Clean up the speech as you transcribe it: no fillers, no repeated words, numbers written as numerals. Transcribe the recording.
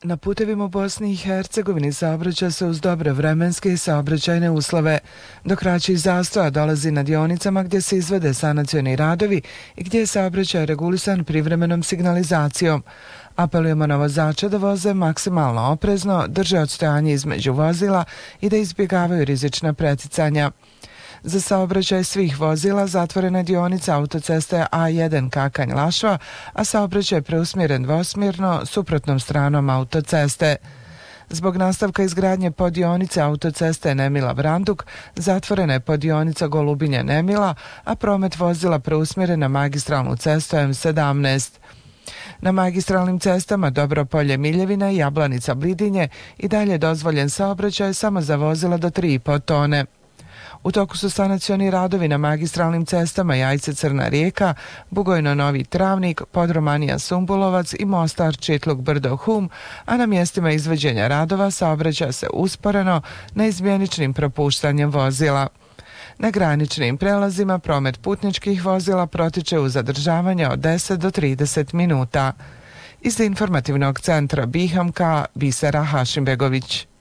Na putevima u Bosni i Hercegovini saobraća se uz dobre vremenske i saobraćajne uslove, do kraćih zastoja dolazi na dionicama gdje se izvode sanacioni radovi i gdje je saobraćaj regulisan privremenom signalizacijom. Apelujemo na vozače da voze maksimalno oprezno, drže odstojanje između vozila i da izbjegavaju rizična preticanja. Za saobraćaj svih vozila zatvorena je dionica autoceste A1 Kakanj-Lašva, a saobraćaj je preusmjeren dvosmjerno suprotnom stranom autoceste. Zbog nastavka izgradnje poddionice autoceste Nemila-Branduk zatvorena je poddionica Golubinja-Nemila, a promet vozila preusmjeren na magistralnu cestu M17. Na magistralnim cestama Dobropolje-Miljevina i Jablanica-Blidinje i dalje je dozvoljen saobraćaj samo za vozila do 3,5 tone. U toku su sanacioni radovi na magistralnim cestama Jajce-Crna Rijeka, Bugojno-Novi Travnik, Podromanija-Sumbulovac i Mostar-Čitluk-Brdo-Hum, a na mjestima izvođenja radova saobraća se usporeno neizmjeničnim propuštanjem vozila. Na graničnim prelazima promet putničkih vozila protiče u zadržavanje od 10 do 30 minuta. Iz informativnog centra Bihamka, Bisera Hašimbegović.